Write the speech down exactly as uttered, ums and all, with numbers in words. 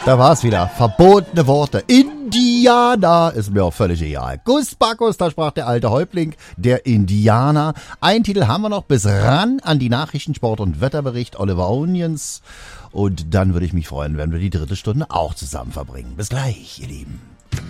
Da war's wieder. Verbotene Worte. Indianer ist mir auch völlig egal. Gus Bacchus, da sprach der alte Häuptling, der Indianer. Einen Titel haben wir noch bis ran an die Nachrichten, Sport und Wetterbericht Oliver Onions. Und dann würde ich mich freuen, wenn wir die dritte Stunde auch zusammen verbringen. Bis gleich, ihr Lieben.